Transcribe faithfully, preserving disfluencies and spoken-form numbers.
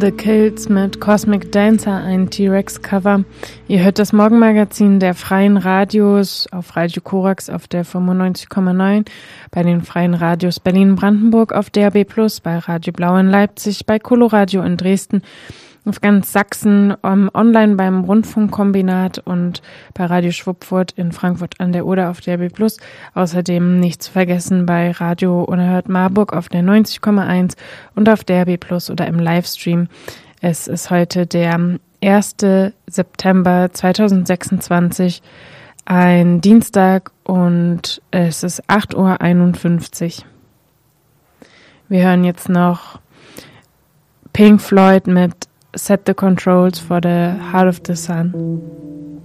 The Kills mit Cosmic Dancer, ein T-Rex-Cover. Ihr hört das Morgenmagazin der Freien Radios auf Radio Korax auf der fünfundneunzig Komma neun, bei den Freien Radios Berlin-Brandenburg auf D A B plus, bei Radio Blau in Leipzig, bei Coloradio in Dresden, auf ganz Sachsen, um, online beim Rundfunkkombinat und bei Radio Schwuppfurt in Frankfurt an der Oder auf D A B plus. Außerdem nicht zu vergessen bei Radio Unerhört Marburg auf der neunzig Komma eins und auf D A B plus oder im Livestream. Es ist heute der erster September zweitausendsechsundzwanzig, ein Dienstag, und es ist acht Uhr einundfünfzig. Wir hören jetzt noch Pink Floyd mit Set the Controls for the Heart of the Sun.